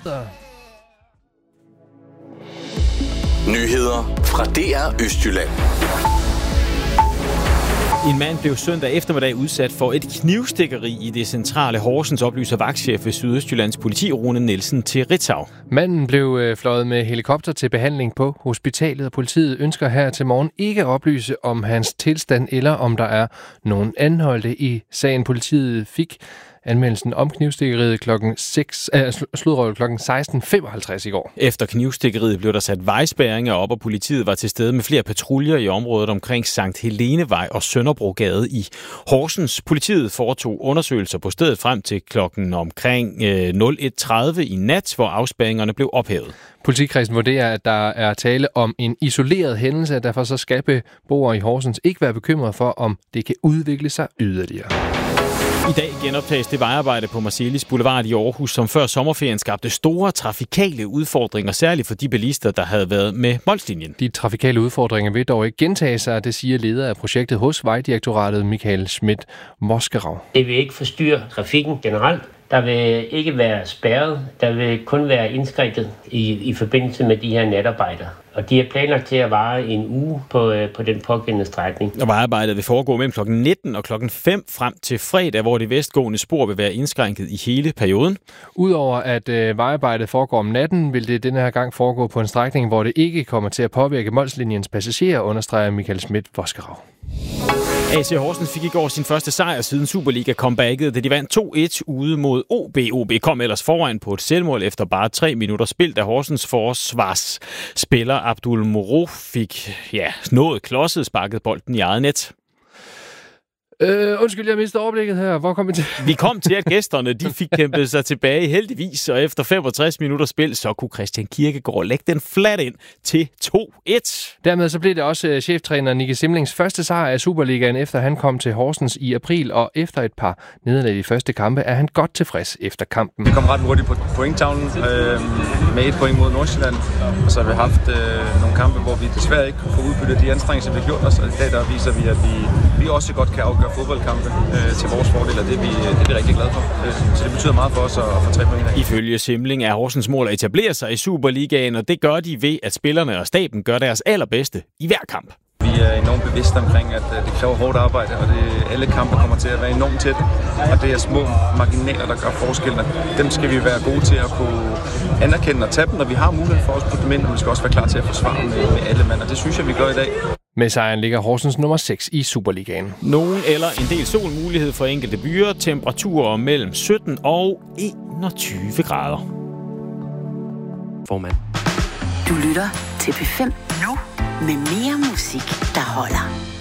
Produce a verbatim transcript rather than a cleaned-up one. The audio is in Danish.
Nyheder fra D R Østjylland. En mand blev søndag eftermiddag udsat for et knivstikkeri i det centrale Horsens, oplyser vagtchef ved Sydøstjyllands politi, Rune Nielsen, til Ritzau. Manden blev fløjet med helikopter til behandling på hospitalet, og politiet ønsker her til morgen ikke at oplyse om hans tilstand eller om der er nogen anholdte i sagen. Politiet fik anmeldelsen om knivstikkeriet klokken seks, äh, sludrøvet klokken seksten femoghalvtreds i går. Efter knivstikkeriet blev der sat vejspærringer op, og politiet var til stede med flere patruljer i området omkring Sankt Helenevej og Sønderbrogade i Horsens. Politiet foretog undersøgelser på stedet frem til klokken omkring øh, nul et tredive i nat, hvor afspærringerne blev ophævet. Politikredsen vurderer, at der er tale om en isoleret hændelse, og derfor så skal beboere i Horsens ikke være bekymret for, om det kan udvikle sig yderligere. I dag genoptages det vejarbejde på Marselis Boulevard i Aarhus, som før sommerferien skabte store trafikale udfordringer, særligt for de bilister, der havde været med Molslinjen. De trafikale udfordringer vil dog ikke gentage sig, det siger leder af projektet hos Vejdirektoratet, Michael Schmidt-Moskerau. Det vil ikke forstyrre trafikken generelt. Der vil ikke være spærret, der vil kun være indskrænket i, i forbindelse med de her natarbejder. Og de er planlagt til at vare en uge på, på den pågældende strækning. Og vejarbejdet vil foregå mellem klokken nitten og klokken fem frem til fredag, hvor det vestgående spor vil være indskrænket i hele perioden. Udover at øh, vejarbejdet foregår om natten, vil det denne her gang foregå på en strækning, hvor det ikke kommer til at påvirke Molslinjens passagerer, understreger Michael Schmidt-Moskerau. A C Horsens fik i går sin første sejr siden Superliga-comebacket, da de vandt to et ude mod O B. O B kom ellers foran på et selvmål efter bare tre minutter spil, da Horsens forsvarsspiller Abdul Moro fik ja, nået klodset, sparket bolden i eget net. Øh, undskyld, jeg mistede overblikket her. Hvor kom vi til? Vi kom til, at gæsterne de fik kæmpet sig tilbage heldigvis, og efter femogtres minutter spil, så kunne Christian Kierkegaard lægge den flat ind til to et. Dermed så blev det også cheftræner Nicky Simlings første sejr af Superligaen, efter han kom til Horsens i april, og efter et par nederlag i første kampe, er han godt tilfreds efter kampen. Vi kom ret hurtigt på pointtavlen øh, med et point mod Nordsjælland, og så har vi haft øh, nogle kampe, hvor vi desværre ikke kunne få udbyttet de anstrengelser, vi har gjort os, og i dag der viser vi, at vi, vi også godt kan afgøre fodboldkampe øh, til vores fordel, og det er, vi, det er vi rigtig glade for. Øh, så det betyder meget for os at, at få tre point i dag. Ifølge Simling er Horsens mål at etablere sig i Superligaen, og det gør de ved, at spillerne og staben gør deres allerbedste i hver kamp. Vi er enormt bevidste omkring, at det kræver hårdt arbejde, og det, alle kampe kommer til at være enormt tæt. Og det er små marginaler, der gør forskellen. Dem skal vi være gode til at kunne anerkende og tage dem, når vi har mulighed for at putte dem ind, og vi skal også være klar til at forsvare med, med alle mand, og det synes jeg, vi gør i dag. Med sejren ligger Horsens nummer seks i Superligaen. Nogen eller en del solmulighed for enkelte byer, temperaturer mellem sytten og enogtyve grader. Formand. Du lytter til P fem nu med mere musik, der holder.